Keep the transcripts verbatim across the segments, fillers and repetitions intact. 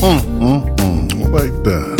Mm, mm, mm, like that.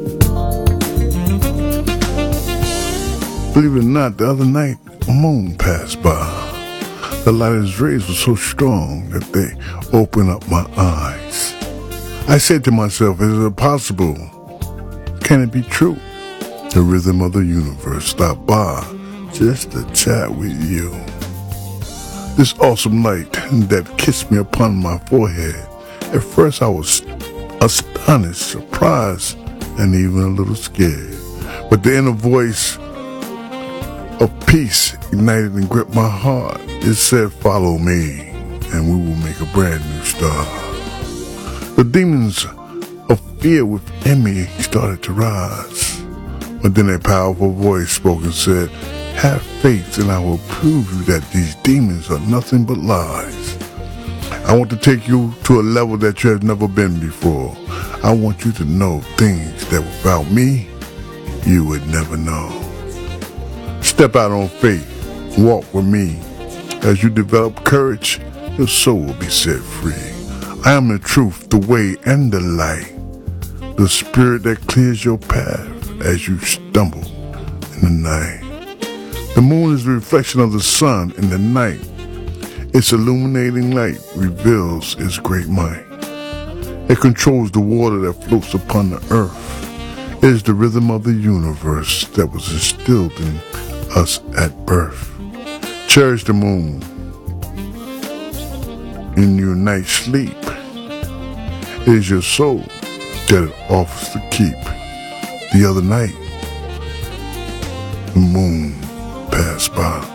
Believe it or not, the other night, a moon passed by. The light of its rays was so strong that they opened up my eyes. I said to myself, is it possible? Can it be true? The rhythm of the universe stopped by just to chat with you. This awesome light that kissed me upon my forehead. At first I was astonished, surprised, and even a little scared. But the inner voice of peace ignited and gripped my heart. It said, follow me, and we will make a brand new start. The demons of fear within me started to rise. But then a powerful voice spoke and said, have faith and I will prove you that these demons are nothing but lies. I want to take you to a level that you have never been before. I want you to know things that without me, you would never know. Step out on faith, walk with me. As you develop courage, your soul will be set free. I am the truth, the way, and the light. The spirit that clears your path as you stumble in the night. The moon is the reflection of the sun in the night. Its illuminating light reveals its great might. It controls the water that floats upon the earth. It is the rhythm of the universe that was instilled in us at birth. Cherish the moon in your night's sleep. It is your soul that it offers to keep. The other night, the moon passed by.